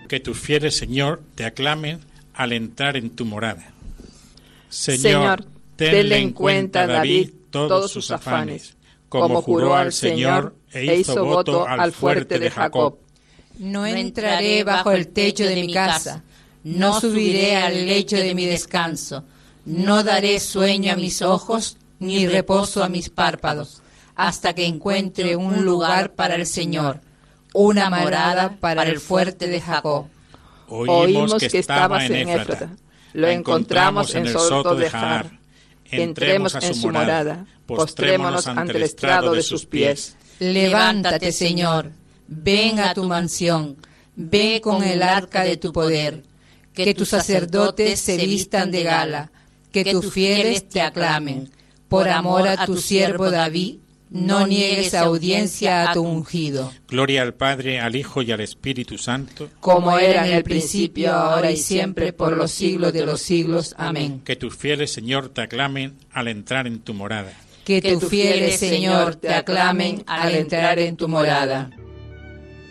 Que tus fieles, Señor, te aclamen al entrar en tu morada. Señor, tenle en cuenta a David todos sus afanes, como juró al Señor e hizo voto al fuerte de Jacob. No entraré bajo el techo de mi casa, no subiré al lecho de mi descanso, no daré sueño a mis ojos, ni reposo a mis párpados, hasta que encuentre un lugar para el Señor, una morada para el fuerte de Jacob. Oímos que estabas en Éfrata, lo encontramos en el soto de Jaar. Entremos en su morada, postrémonos ante el estrado de sus pies. Levántate, Señor, ven a tu mansión, ve con el arca de tu poder. Que tus sacerdotes se vistan de gala, que tus fieles te aclamen. Por amor a tu siervo David, no niegues audiencia a tu ungido. Gloria al Padre, al Hijo y al Espíritu Santo, como era en el principio, ahora y siempre, por los siglos de los siglos. Amén. Que tus fieles, Señor, te aclamen al entrar en tu morada. Que tus fieles, Señor, te aclamen al entrar en tu morada.